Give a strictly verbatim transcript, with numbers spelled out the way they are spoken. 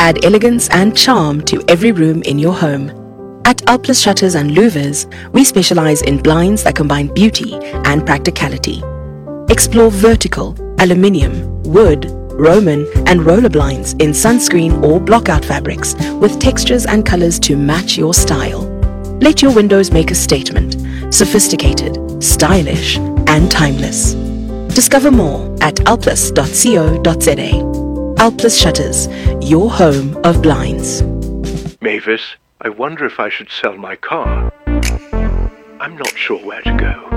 add elegance and charm to every room in your home. At Alplus Shutters and Louvers, we specialize in blinds that combine beauty and practicality. Explore vertical, aluminium, wood, Roman and roller blinds in sunscreen or blockout fabrics with textures and colors to match your style. Let your windows make a statement, sophisticated, stylish and timeless. Discover more at alplus dot co dot za. Alplus Shutters, your home of blinds. Mavis, I wonder if I should sell my car. I'm not sure where to go.